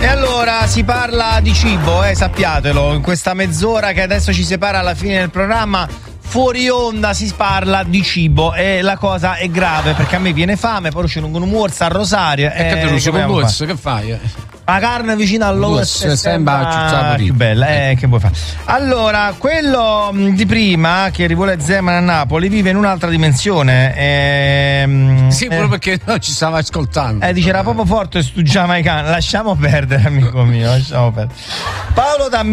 E allora si parla di cibo, sappiatelo, in questa mezz'ora che adesso ci separa alla fine del programma, fuori onda si parla di cibo e la cosa è grave perché a me viene fame, poi c'è un muorzo a Rosario e che te lo che fai? La carne vicino all'osso sembra più bella, che vuoi fare? Allora, quello di prima che rivuole Zeman a Napoli vive in un'altra dimensione. Sì, proprio perché non ci stava ascoltando. Dice era proprio forte stu giamaicano. Lasciamo perdere, amico mio, lasciamo perdere. Paolo da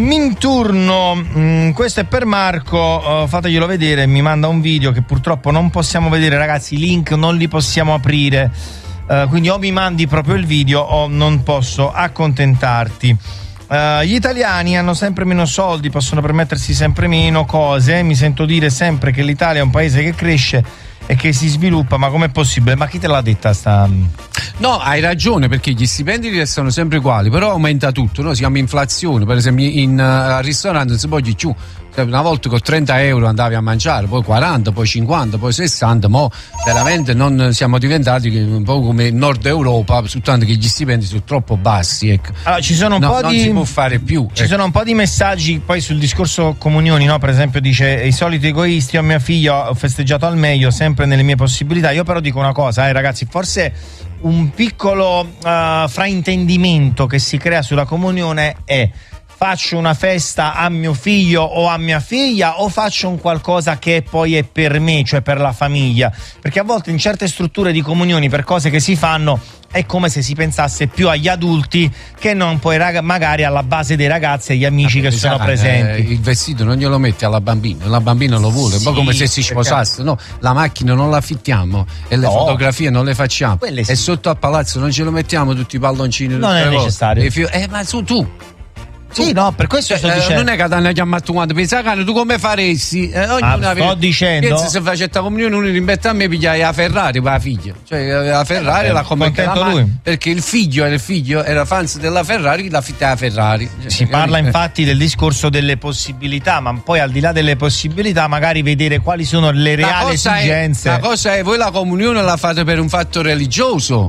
Minturno, questo è per Marco, fateglielo vedere, mi manda un video che purtroppo non possiamo vedere, ragazzi, i link non li possiamo aprire. Quindi o mi mandi proprio il video o non posso accontentarti. Gli italiani hanno sempre meno soldi, possono permettersi sempre meno cose. Mi sento dire sempre che l'Italia è un paese che cresce e che si sviluppa, ma com'è possibile? Ma chi te l'ha detta sta? No, hai ragione, perché gli stipendi restano sempre uguali, però aumenta tutto, no? Si chiama inflazione. Per esempio al ristorante non si può di più. Una volta con 30 euro andavi a mangiare, poi 40, poi 50, poi 60, ma veramente non siamo diventati un po' come Nord Europa, soltanto che gli stipendi sono troppo bassi. Ecco. Allora, ci sono non si può fare più. Ci sono un po' di messaggi poi sul discorso comunioni, no? Per esempio dice i soliti egoisti, mia figlia ho festeggiato al meglio, sempre nelle mie possibilità. Io però dico una cosa, ragazzi, forse un piccolo fraintendimento che si crea sulla comunione è: faccio una festa a mio figlio o a mia figlia o faccio un qualcosa che poi è per me, cioè per la famiglia? Perché a volte in certe strutture di comunioni, per cose che si fanno, è come se si pensasse più agli adulti che non poi magari alla base dei ragazzi e agli amici che sono presenti. Il vestito non glielo metti alla bambina, la bambina lo vuole, un po' come se si sposasse. No, la macchina non la affittiamo e le fotografie non le facciamo. Sì. E sotto al palazzo non ce lo mettiamo tutti i palloncini. Non è necessario. Ma tu. Sì, no, per questo sto dicendo. Non è che ti hanno chiamato quando pensa tu come faresti? Sto dicendo. Pensa se facesse la comunione uno rimbetta a me pigliai la Ferrari per la figlia. Cioè la Ferrari la commentava lui. Perché il figlio era fans della Ferrari, la fitta la Ferrari. Si parla infatti del discorso delle possibilità, ma poi al di là delle possibilità magari vedere quali sono le reali esigenze. La cosa è, voi la comunione la fate per un fatto religioso?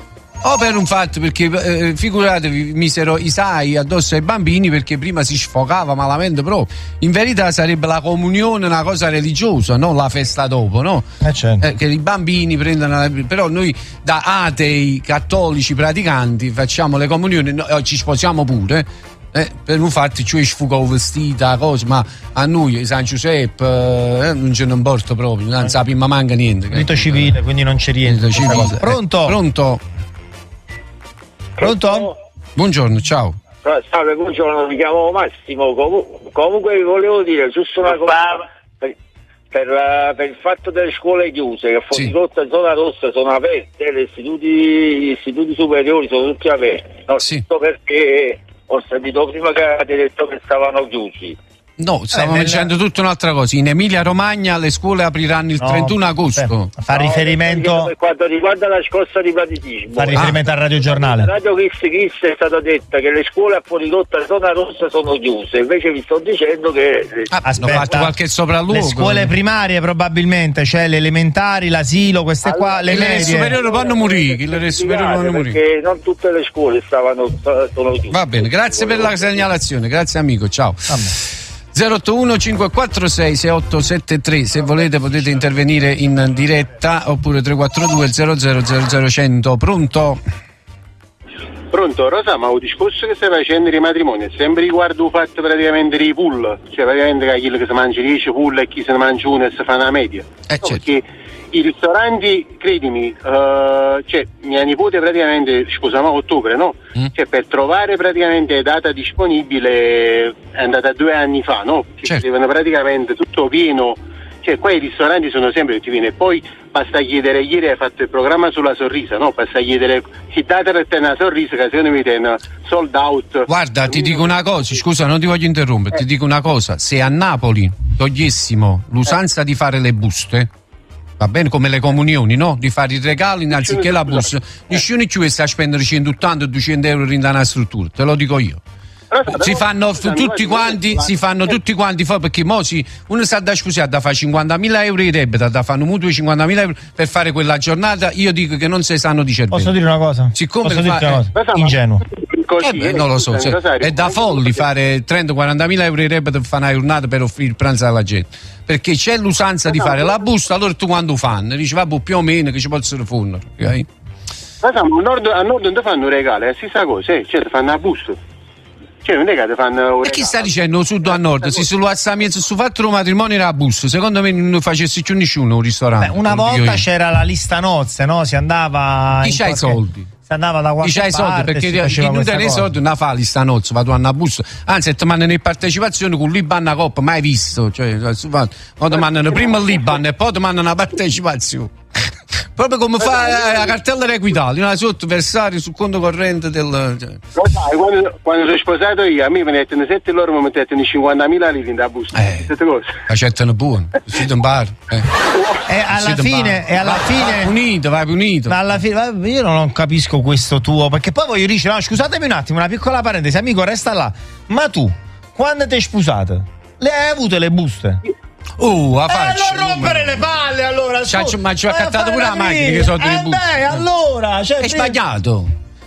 O per un fatto perché figuratevi misero i sai addosso ai bambini perché prima si sfogava malamente proprio. In verità sarebbe la comunione una cosa religiosa, non la festa dopo, no? Certo. Che i bambini prendano però noi da atei cattolici praticanti facciamo le comunioni, ci sposiamo pure. Per un fatto ci sfugò vestita cosa, ma a noi San Giuseppe non ce ne importa proprio, non sappiamo manca niente. Rito civile, quindi non c'è niente. Pronto? Buongiorno, ciao. Salve, buongiorno, mi chiamo Massimo. Comunque vi volevo dire giusto una cosa per il fatto delle scuole chiuse, che Fornicotta e Zona Rossa sono aperte, gli istituti superiori sono tutti aperti. No, perché ho sentito prima che avete detto che stavano chiusi. No, stavamo dicendo tutta un'altra cosa. In Emilia Romagna le scuole apriranno il 31 agosto. Fa riferimento per quanto riguarda la scossa di praticismo. Fa riferimento al radiogiornale. Radio Kiss è stato detto che le scuole a Fornicotta e Zona Rossa sono chiuse. Invece vi sto dicendo che hanno fatto qualche sopralluogo. Le scuole primarie probabilmente, cioè le elementari, l'asilo, queste qua, le medie. Le superiori vanno a morire, perché non tutte le scuole sono chiuse. Va bene, grazie per la segnalazione, grazie amico, ciao. 081 546 6873, se volete potete intervenire in diretta, oppure 342 000100. Pronto, Rosa, ma il discorso che stai facendo dei matrimoni è sempre riguardo il fatto praticamente dei pool, cioè praticamente che chi si mangia 10 pool e chi se ne mangia uno e si fa una media. Certo. Perché i ristoranti, credimi, cioè mia nipote praticamente sposava a ottobre, no? Cioè per trovare praticamente data disponibile è andata 2 anni fa, no? Cioè, certo. Praticamente tutto pieno, cioè qua i ristoranti sono sempre tutti pieni. E poi basta chiedere, ieri hai fatto il programma sulla Sorrisa, no? Basta chiedere che data per tenere la Sorrisa, che secondo me è sold out. Guarda, ti dico una cosa, scusa, non ti voglio interrompere, ti dico una cosa: se a Napoli togliessimo l'usanza di fare le buste, va bene, come le comunioni, no? Di fare i regali anziché la busta, nessuno ci sta a spendere 180-200 euro in una struttura, te lo dico io. Si fanno tutti quanti, perché mo uno sta da sposare da fare 50.000 euro di debito, da fare un mutuo di 50.000 euro per fare quella giornata. Io dico che non si sanno di cervello. Posso dire una cosa? Siccome Posso dirti una cosa? Ingenuo. così. Non lo so, è da folli fare 30-40.000 euro di rep per fare una giornata per offrire il pranzo alla gente, perché c'è l'usanza di fare la busta, allora tu quando fanno dici vabbè più o meno che ci possono fondere, ok? Ma a nord non ti fanno regalo, è la stessa cosa, cioè ti fanno la busta. Cioè non è che ti fanno. E chi sta dicendo sud a nord? Se su alzamento su fatto un matrimonio era a busto, secondo me non facessi più nessuno un ristorante. Beh, una volta c'era la lista nozze, no? Si andava. Chi c'ha i soldi? Si andava da qualche chi c'ha i soldi? Perché chi non tiene i soldi non fa lista nozze, va tu a busto. Anzi, ti mandano in partecipazione con l'Iban a coppa, mai visto. Cioè, quando mandano prima l'Iban e poi ti mandano la partecipazione. Proprio come fa la cartella equitale, una sotto versare sul conto corrente del. Lo sai, quando sono sposato io, a me mi mettono 7 loro mi mettono 50.000 lire da busta. Accettano buono, si impara. Alla fine. Vai punito. Ma alla fine io non capisco questo tuo, perché poi voglio dire, no, scusatemi un attimo, una piccola parentesi, amico, resta là. Ma tu, quando ti hai sposato, le hai avute le buste? A faccia. Non rompere le palle allora. Ma ci ha accattato pure la macchina che sono delle buste. Allora, è sbagliato.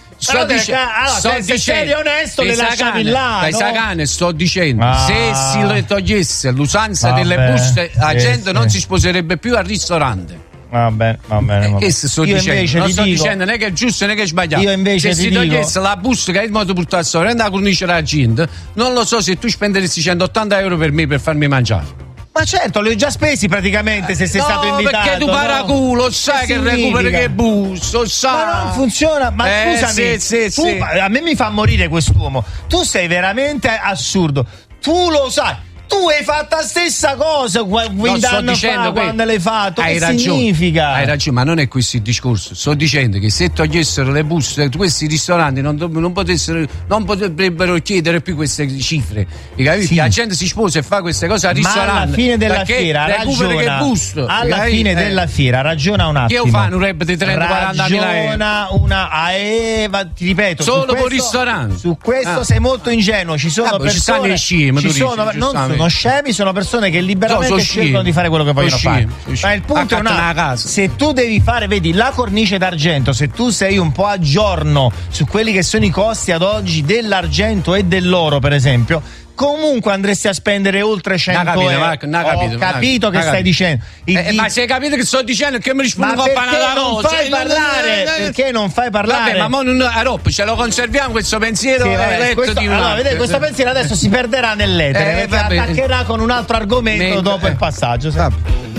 Se sei onesto le lasciavi là. Dai Sagane sto dicendo, se si togliesse l'usanza delle buste, la gente non si sposerebbe più al ristorante. Va bene. Che sto dicendo? Non sto dicendo né che è giusto né che è sbagliato. Io invece se si togliesse la busta che è il modo di portare storia, andare a cornice la gente, non lo so se tu spenderesti 180 euro per me per farmi mangiare. Ma certo, li ho già spesi praticamente se sei stato invitato. Perché tu paraculo, sai che recuperi che busto, sai. Ma non funziona, ma scusami, sì. A me mi fa morire quest'uomo. Tu sei veramente assurdo. Tu lo sai. Tu hai fatto la stessa cosa 20 anni fa quando l'hai fatto. Che significa? Hai ragione, ma non è questo il discorso. Sto dicendo che se togliessero le buste, questi ristoranti non potrebbero chiedere più queste cifre. Sì. La gente si sposa e fa queste cose al ristorante. Ma alla fine della fiera ragiona. Alla fine della fiera ragiona un attimo. Che fanno un rep di 30-40.000 euro? Ti ripeto, solo per ristorante. Su questo sei molto ingenuo. Ci sono persone. Sono scemi, sono persone che liberamente scelgono di fare quello che vogliono fare. Ma il punto è se tu devi fare, vedi, la cornice d'argento, se tu sei un po' a giorno su quelli che sono i costi ad oggi dell'argento e dell'oro, per esempio, comunque andresti a spendere oltre 100 euro. Ho capito che stai dicendo. Ma se hai capito che sto dicendo che mi rispondi con perché non fai parlare? Vabbè, ma ce lo conserviamo questo pensiero. Questo pensiero adesso si perderà nell'etere, perché attaccherà con un altro argomento dopo il passaggio.